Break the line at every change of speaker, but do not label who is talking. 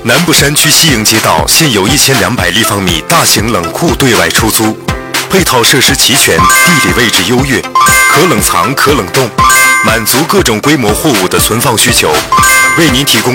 南部山区西营街道现有1200立方米大型冷库对外出租，配套设施齐全，地理位置优越，可冷藏可冷冻，满足各种规模货物的存放需求，为您提供